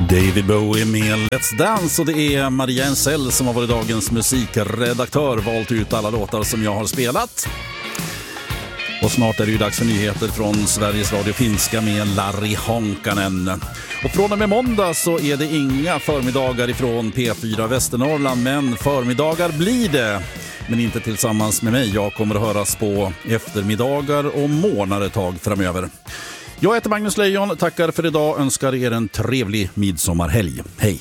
David Bowie med Let's Dance, och det är Maria Ensell som har varit dagens musikredaktör, valt ut alla låtar som jag har spelat. Och snart är det ju dags för nyheter från Sveriges Radio Finska med Lari Honkanen. Och från och med måndag så är det inga förmiddagar ifrån P4 Västernorrland, men förmiddagar blir det. Men inte tillsammans med mig. Jag kommer att höras på eftermiddagar och morgnar ett tag framöver. Jag heter Magnus Lejon, tackar för idag, önskar er en trevlig midsommarhelg. Hej!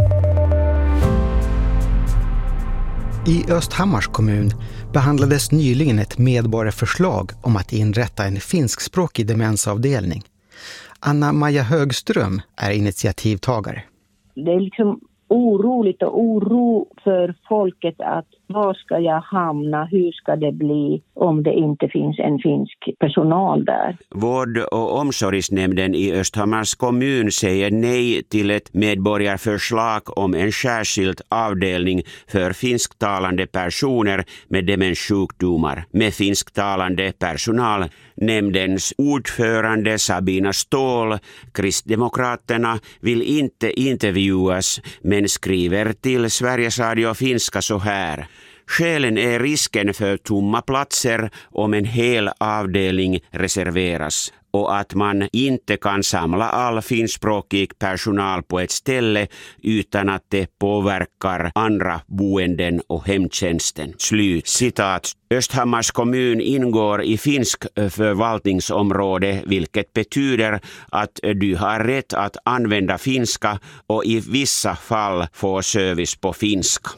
I Östhammars kommun behandlades nyligen ett medborgarförslag om att inrätta en finskspråkig demensavdelning. Anna-Maja Högström är initiativtagare. Det är liksom oroligt och oro för folket att var ska jag hamna, hur ska det bli om det inte finns en finsk personal där. Vård- och omsorgsnämnden i Östhammars kommun säger nej till ett medborgarförslag om en särskild avdelning för finsktalande personer med demenssjukdomar med finsktalande personal. Nämndens ordförande Sabina Ståhl, Kristdemokraterna, vill inte intervjuas men skriver till Sveriges Radio Finska så här. Skälen är risken för tomma platser om en hel avdelning reserveras och att man inte kan samla all finskspråkig personal på ett ställe utan att det påverkar andra boenden och hemtjänsten. Slut citat. Östhammars kommun ingår i finsk förvaltningsområde, vilket betyder att du har rätt att använda finska och i vissa fall få service på finska.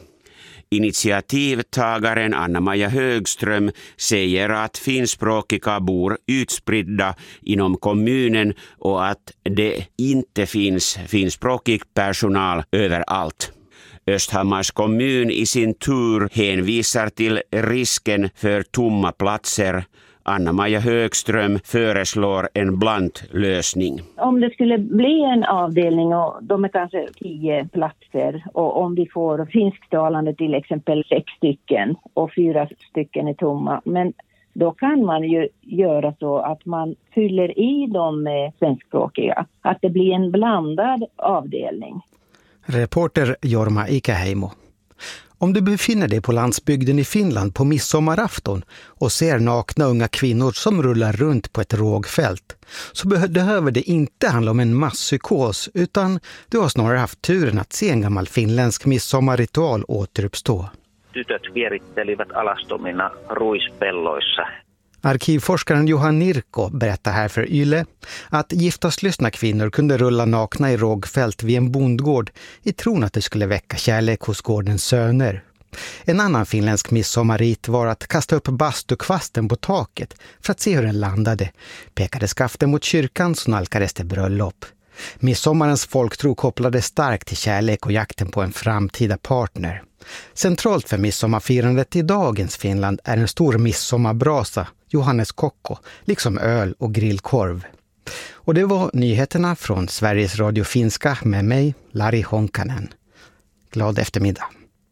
Initiativtagaren Anna-Maja Högström säger att finskspråkiga bor utspridda inom kommunen och att det inte finns finskspråkig personal överallt. Östhammars kommun i sin tur hänvisar till risken för tomma platser. Anna-Maja Högström föreslår en blandlösning. Om det skulle bli en avdelning och de är kanske 10 platser och om vi får finsktalande till exempel 6 stycken och 4 stycken är tomma, men då kan man ju göra så att man fyller i dem med svenskspråkiga, att det blir en blandad avdelning. Reporter Jorma Ikäheimo. Om du befinner dig på landsbygden i Finland på midsommarafton och ser nakna unga kvinnor som rullar runt på ett rågfält, så behöver det inte handla om en masspsykos, utan du har snarare haft turen att se en gammal finländsk midsommarritual återuppstå. Tytöt vierittelivät alastomina ruispelloissa. Arkivforskaren Johan Nirko berättar här för Yle att giftaslystna kvinnor kunde rulla nakna i rågfält vid en bondgård i tron att det skulle väcka kärlek hos gårdens söner. En annan finländsk midsommarrit var att kasta upp bastukvasten på taket för att se hur den landade. Pekade skaften mot kyrkan så nalkades det bröllop. Midsommarens folktro kopplade starkt till kärlek och jakten på en framtida partner. Centralt för midsommarfirandet i dagens Finland är en stor midsommarbrasa, Johannes Kokko, liksom öl och grillkorv. Och det var nyheterna från Sveriges Radio Finska med mig, Lari Honkanen. Glad eftermiddag.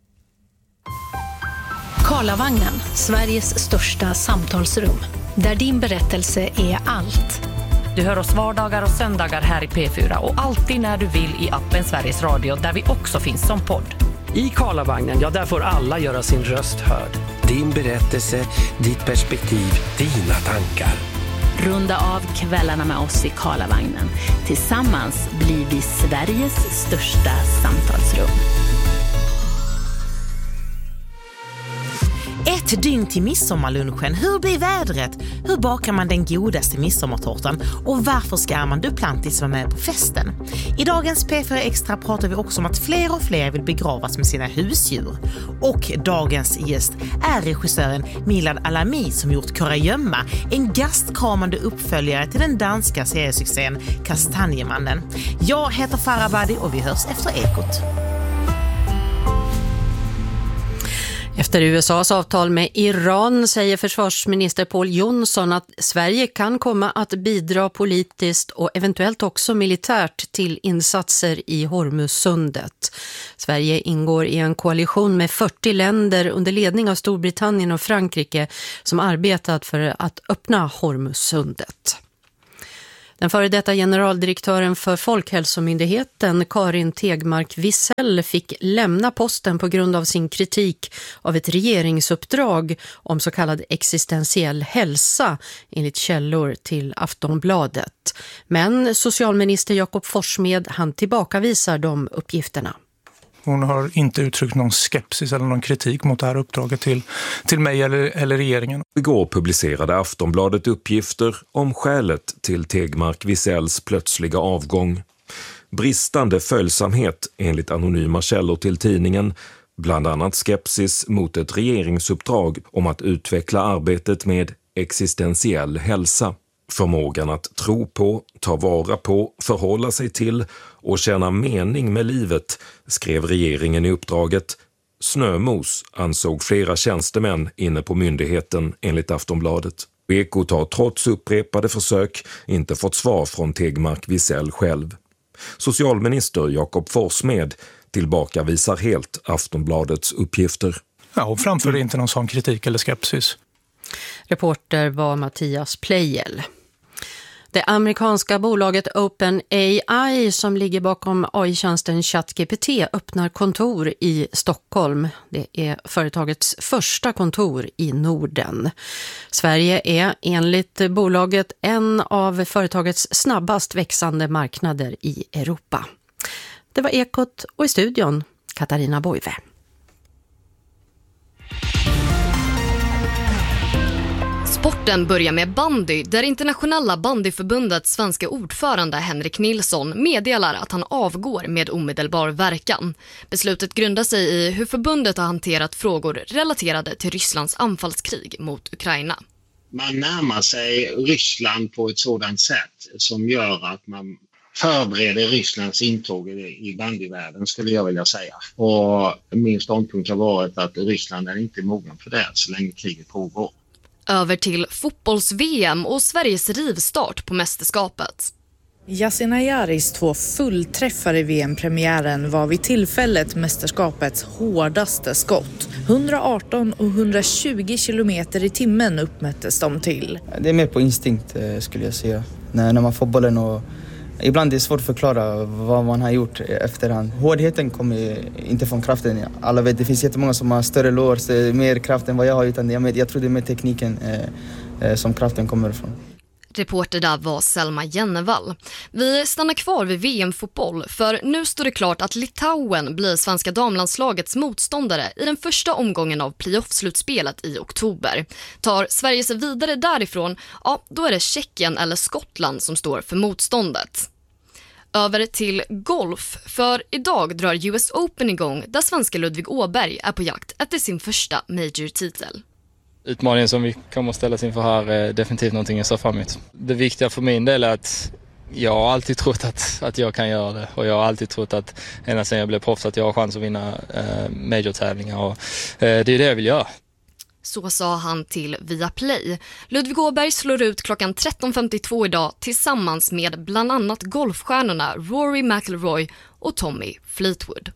Karlavagnen, Sveriges största samtalsrum. Där din berättelse är allt. Du hör oss vardagar och söndagar här i P4 och alltid när du vill i appen Sveriges Radio, där vi också finns som podd. I Karlavagnen, ja, där får alla göra sin röst hörd. Din berättelse, ditt perspektiv, dina tankar. Runda av kvällarna med oss i Karlavagnen. Tillsammans blir vi Sveriges största samtalsrum. Ett dygn till midsommarlunchen. Hur blir vädret? Hur bakar man den godaste midsommartårtan? Och varför ska Armand Duplantis vara med på festen? I dagens P4 Extra pratar vi också om att fler och fler vill begravas med sina husdjur. Och dagens gäst är regissören Milad Alami som gjort Kurragömma, en gastkramande uppföljare till den danska seriesuccén Kastanjemannen. Jag heter Farah Badi och vi hörs efter Ekot. Efter USAs avtal med Iran säger försvarsminister Paul Jonsson att Sverige kan komma att bidra politiskt och eventuellt också militärt till insatser i Hormuzsundet. Sverige ingår i en koalition med 40 länder under ledning av Storbritannien och Frankrike som arbetat för att öppna Hormuzsundet. Den före detta generaldirektören för Folkhälsomyndigheten, Karin Tegmark Wisell, fick lämna posten på grund av sin kritik av ett regeringsuppdrag om så kallad existentiell hälsa, enligt källor till Aftonbladet. Men socialminister Jakob Forssmed, han tillbakavisar de uppgifterna. Hon har inte uttryckt någon skepsis eller någon kritik mot det här uppdraget till mig eller regeringen. Igår publicerade Aftonbladet uppgifter om skälet till Tegmark Wisells plötsliga avgång. Bristande följsamhet enligt anonyma källor till tidningen, bland annat skepsis mot ett regeringsuppdrag om att utveckla arbetet med existentiell hälsa. Förmågan att tro på, ta vara på, förhålla sig till och känna mening med livet, skrev regeringen i uppdraget. Snömos, ansåg flera tjänstemän inne på myndigheten enligt Aftonbladet. Ekot har trots upprepade försök inte fått svar från Tegmark Wisell själv. Socialminister Jakob Forssmed tillbakavisar helt Aftonbladets uppgifter. Ja, och framför inte någon sån kritik eller skepsis. Reporter var Mattias Plejel. Det amerikanska bolaget OpenAI som ligger bakom AI-tjänsten ChatGPT öppnar kontor i Stockholm. Det är företagets första kontor i Norden. Sverige är enligt bolaget en av företagets snabbast växande marknader i Europa. Det var Ekot och i studion Katarina Boive. Sporten börjar med bandy, där internationella bandyförbundets svenska ordförande Henrik Nilsson meddelar att han avgår med omedelbar verkan. Beslutet grundar sig i hur förbundet har hanterat frågor relaterade till Rysslands anfallskrig mot Ukraina. Man närmar sig Ryssland på ett sådant sätt som gör att man förbereder Rysslands intåg i bandyvärlden, skulle jag vilja säga. Och min ståndpunkt har varit att Ryssland är inte mogen för det så länge kriget pågår. Över till fotbolls-VM och Sveriges rivstart på mästerskapet. Yasin Ayaris 2 fullträffar i VM-premiären var vid tillfället mästerskapets hårdaste skott. 118 och 120 kilometer i timmen uppmättes de till. Det är mer på instinkt skulle jag säga. När man får bollen och ibland är det svårt att förklara vad man har gjort efterhand. Hårdheten kommer inte från kraften. Alla vet, det finns jättemånga som har större lår, mer kraft än vad jag har. Utan jag tror det är med tekniken som kraften kommer ifrån. Reporter där var Selma Jennevall. Vi stannar kvar vid VM-fotboll, för nu står det klart att Litauen blir svenska damlandslagets motståndare i den första omgången av playoff-slutspelet i oktober. Tar Sverige sig vidare därifrån, ja, då är det Tjeckien eller Skottland som står för motståndet. Över till golf, för idag drar US Open igång där svenska Ludvig Åberg är på jakt efter sin första major-titel. Utmaningen som vi kommer att ställas inför här är definitivt någonting jag ser fram emot. Det viktiga för min del är att jag har alltid trott att jag kan göra det. Och jag har alltid trott att ända sedan jag blev proffs att jag har chans att vinna major-tävlingar. Och det är det jag vill göra. Så sa han till Viaplay. Ludvig Åberg slår ut klockan 13.52 idag tillsammans med bland annat golfstjärnorna Rory McIlroy och Tommy Fleetwood.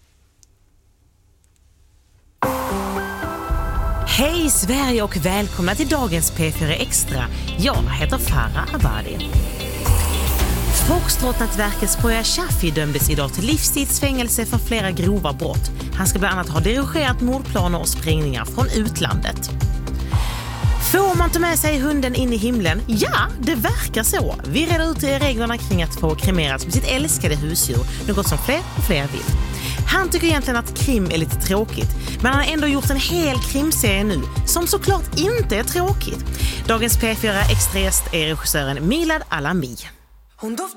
Hej Sverige och välkomna till dagens P4 Extra. Jag heter Farah Abadi. Foxtrot-nätverkets Poya Shafi dömdes idag till livstidsfängelse för flera grova brott. Han ska bland annat ha dirigerat mordplaner och sprängningar från utlandet. Får man ta med sig hunden in i himlen? Ja, det verkar så. Vi reder ut reglerna kring att få kremeras med sitt älskade husdjur, något som fler och fler vill. Han tycker egentligen att krim är lite tråkigt, men han har ändå gjort en hel krimserie nu som såklart inte är tråkigt. Dagens P4 Extra gäst är regissören Milad Alami. Hon doftar